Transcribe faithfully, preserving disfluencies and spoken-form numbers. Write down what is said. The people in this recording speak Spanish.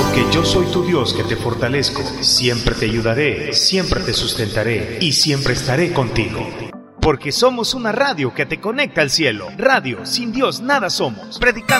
que yo soy tu Dios que te fortalezco. Siempre te ayudaré, siempre te sustentaré y siempre estaré contigo. Porque somos una radio que te conecta al cielo. Radio, sin Dios nada somos. Predicando